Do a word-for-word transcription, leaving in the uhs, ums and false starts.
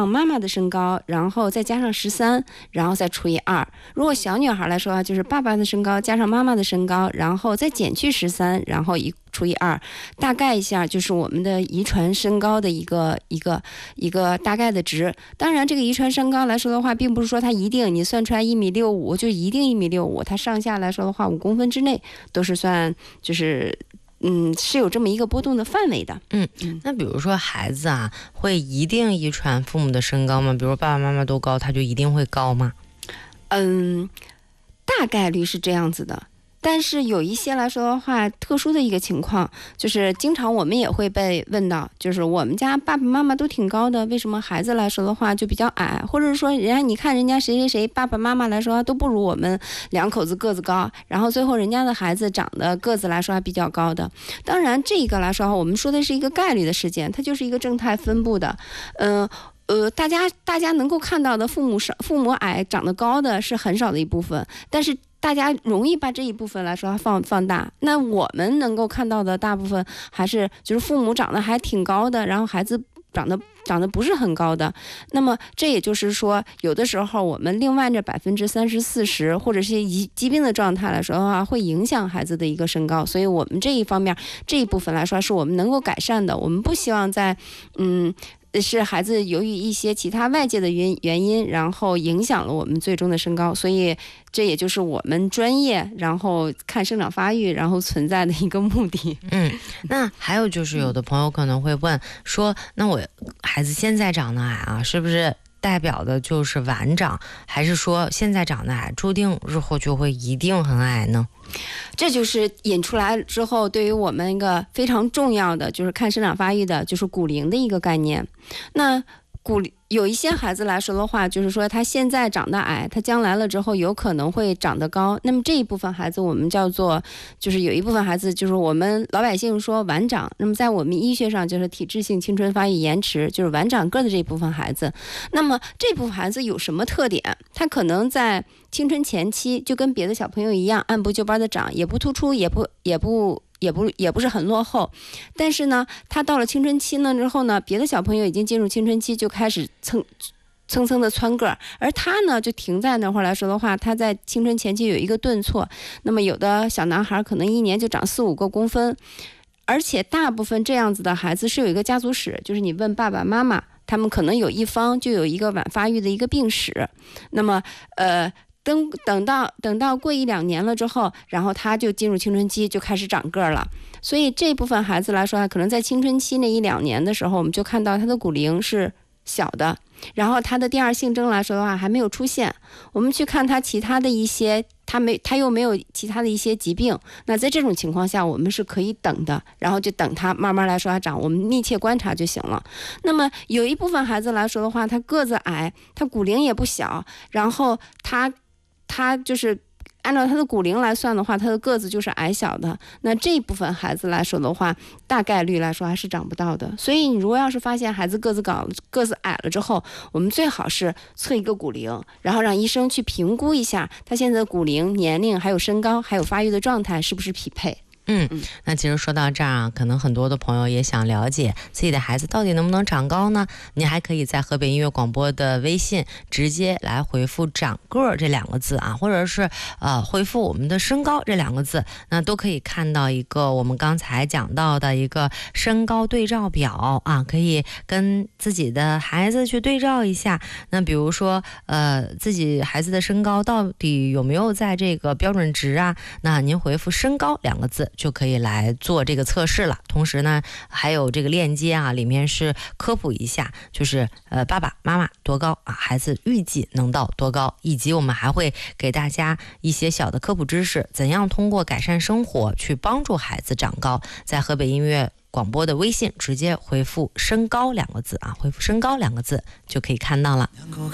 上妈妈的身高，然后再加上十三，然后再除以二。如果小女孩来说啊，就是爸爸的身高加上妈妈的身高，然后再减去十三，然后一除以二，大概一下就是我们的遗传身高的一个一个一个大概的值。当然，这个遗传身高来说的话，并不是说它一定你算出来一米六五就一定一米六五，它上下来说的话，五公分之内都是算就是。嗯，是有这么一个波动的范围的。 嗯，那比如说孩子啊，会一定遗传父母的身高吗？比如爸爸妈妈都高，他就一定会高吗？ 嗯，大概率是这样子的。但是有一些来说的话，特殊的一个情况，就是经常我们也会被问到，就是我们家爸爸妈妈都挺高的，为什么孩子来说的话就比较矮？或者说人家你看人家谁谁谁爸爸妈妈来说都不如我们两口子个子高，然后最后人家的孩子长得个子来说还比较高的。当然这个来说我们说的是一个概率的事件，它就是一个正态分布的。嗯呃呃，大家大家能够看到的父母少父母矮长得高的是很少的一部分，但是大家容易把这一部分来说放放大，那我们能够看到的大部分还是就是父母长得还挺高的，然后孩子长得长得不是很高的。那么这也就是说，有的时候我们另外这百分之三十四十或者是一疾病的状态来说的话，会影响孩子的一个身高。所以我们这一方面这一部分来说，是我们能够改善的。我们不希望在嗯。是孩子由于一些其他外界的原原因，然后影响了我们最终的身高，所以这也就是我们专业然后看生长发育然后存在的一个目的。 嗯，那还有就是有的朋友可能会问说，那我孩子现在长得矮啊，是不是代表的就是晚长，还是说现在长得矮注定日后就会一定很矮呢？ 这就是引出来之后对于我们一个非常重要的就是看生长发育的就是骨龄的一个概念。那骨有一些孩子来说的话，就是说他现在长得矮，他将来了之后有可能会长得高。那么这一部分孩子我们叫做，就是有一部分孩子就是我们老百姓说晚长，那么在我们医学上就是体质性青春发育延迟，就是晚长个的这一部分孩子。那么这部分孩子有什么特点？他可能在青春前期就跟别的小朋友一样按部就班的长，也不突出，也不也不也不也不是很落后。但是呢，他到了青春期呢之后呢，别的小朋友已经进入青春期，就开始蹭蹭蹭的蹿个儿，而他呢就停在那会儿来说的话，他在青春前期有一个顿挫。那么有的小男孩可能一年就长四五个公分，而且大部分这样子的孩子是有一个家族史，就是你问爸爸妈妈，他们可能有一方就有一个晚发育的一个病史。那么呃等等到等到过一两年了之后，然后他就进入青春期，就开始长个儿了。所以这部分孩子来说，可能在青春期那一两年的时候，我们就看到他的骨龄是小的，然后他的第二性征来说的话还没有出现。我们去看他其他的一些，他没他又没有其他的一些疾病，那在这种情况下我们是可以等的，然后就等他慢慢来说他长，我们密切观察就行了。那么有一部分孩子来说的话，他个子矮，他骨龄也不小，然后他他就是按照他的骨龄来算的话，他的个子就是矮小的，那这一部分孩子来说的话，大概率来说还是长不到的。所以你如果要是发现孩子个子高个子矮了之后，我们最好是测一个骨龄，然后让医生去评估一下他现在的骨龄、年龄还有身高还有发育的状态是不是匹配。 嗯，那其实说到这儿啊，可能很多的朋友也想了解自己的孩子到底能不能长高呢？你还可以在河北音乐广播的微信直接来回复长个儿这两个字啊，或者是呃回复我们的身高这两个字，那都可以看到一个我们刚才讲到的一个身高对照表啊，可以跟自己的孩子去对照一下。那比如说呃自己孩子的身高到底有没有在这个标准值啊，那您回复身高两个字就可以来做这个测试了。同时呢还有这个链接啊，里面是科普一下，就是呃爸爸妈妈多高啊，孩子预计能到多高，以及我们还会给大家一些小的科普知识，怎样通过改善生活去帮助孩子长高。在河北音乐广播的微信直接回复身高两个字啊，回复身高两个字就可以看到了。